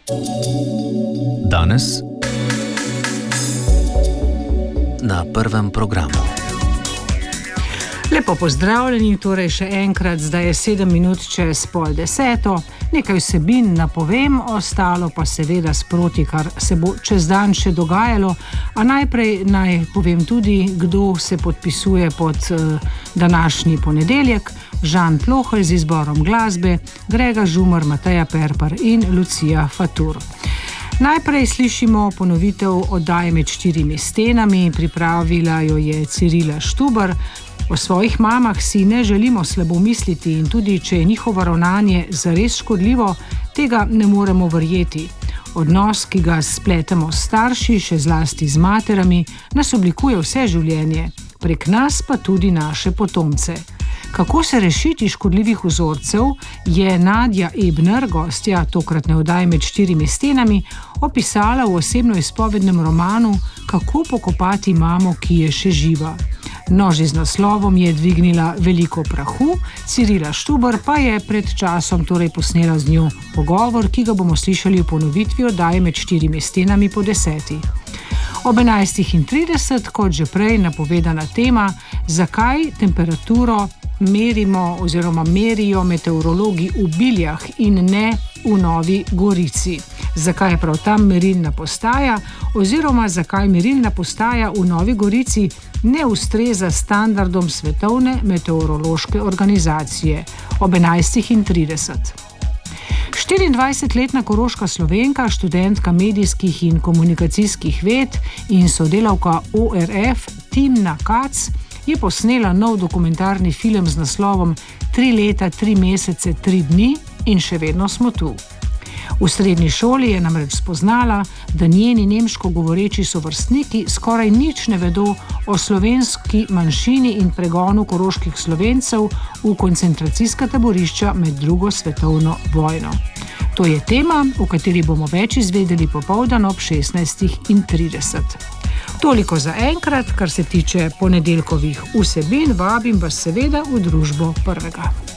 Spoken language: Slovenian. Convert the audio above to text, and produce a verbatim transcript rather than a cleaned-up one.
Danes na prvem programu. Lepo pozdravljeni, torej še enkrat, zdaj je sedem minut čez pol deseto, nekaj vsebin napovem, ostalo pa seveda sproti, kar se bo čez dan še dogajalo, a najprej naj povem tudi, kdo se podpisuje pod uh, današnji ponedeljek: Žan Plohelj z izborom glasbe, Grega Žumar, Mateja Perpar in Lucija Fatur. Najprej slišimo ponovitev oddaje Med štirimi stenami, pripravila jo je Cirila Štubar. O svojih mamah si ne želimo slabo misliti in tudi, če je njihovo ravnanje zares škodljivo, tega ne moremo verjeti. Odnos, ki ga spletemo s starši, še zlasti z materami, nas oblikuje vse življenje, prek nas pa tudi naše potomce. Kako se rešiti škodljivih vzorcev, je Nadja Ebner, gostja tokratne oddaje Med štirimi stenami, opisala v osebno izpovednem romanu Kako pokopati mamo, ki je še živa. Noži z naslovom je dvignila veliko prahu, Cirila Štubar pa je pred časom torej posnela z njo pogovor, ki ga bomo slišali v ponovitvi oddaje Med štirimi stenami po deseti. Ob enajstih in trideset, kot že prej napovedana tema, zakaj temperaturo merimo oziroma merijo meteorologi v Biljah in ne v Novi Gorici. Zakaj je prav tam merilna postaja oziroma zakaj merilna postaja v Novi Gorici ne ustreza standardom Svetovne meteorološke organizacije. Ob enajstih in trideset. štiriindvajsetletna koroška Slovenka, študentka medijskih in komunikacijskih ved in sodelavka O R F Timna Kac je posnela nov dokumentarni film z naslovom Tri leta, tri mesece, tri dni in še vedno smo tu. V srednji šoli je namreč spoznala, da njeni nemško govoreči sovrstniki skoraj nič ne vedo o slovenski manjšini in pregonu koroških Slovencev v koncentracijska taborišča med drugo svetovno vojno. To je tema, o kateri bomo več izvedeli popoldan ob šestnajstih in trideset. Toliko za enkrat, kar se tiče ponedeljkovih vsebin, vabim vas seveda v družbo prvega.